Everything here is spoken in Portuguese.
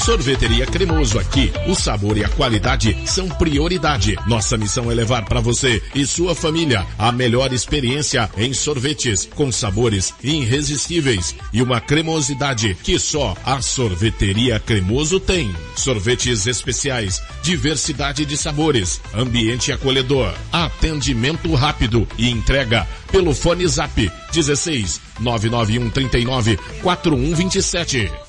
Sorveteria Cremoso, aqui o sabor e a qualidade são prioridade. Nossa missão é levar para você e sua família a melhor experiência em sorvetes, com sabores irresistíveis e uma cremosidade que só a Sorveteria Cremoso tem. Sorvetes especiais, diversidade de sabores, ambiente acolhedor, atendimento rápido e entrega pelo fone Zap 16 991 39 4127.